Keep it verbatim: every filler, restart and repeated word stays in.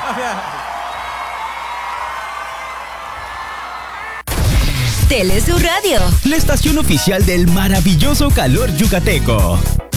Telesur Radio, la estación oficial del maravilloso calor yucateco.